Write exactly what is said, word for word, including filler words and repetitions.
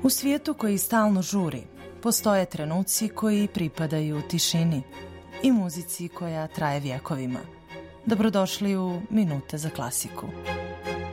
U svijetu koji stalno žuri, postoje trenuci koji pripadaju tišini i muzici koja traje vjekovima. Dobrodošli u Minute za klasiku.